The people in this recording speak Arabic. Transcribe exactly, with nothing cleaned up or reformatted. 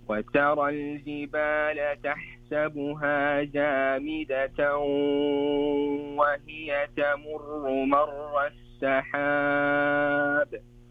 وترى الجبال تحسبها جامدة وهي تمر مر السحاب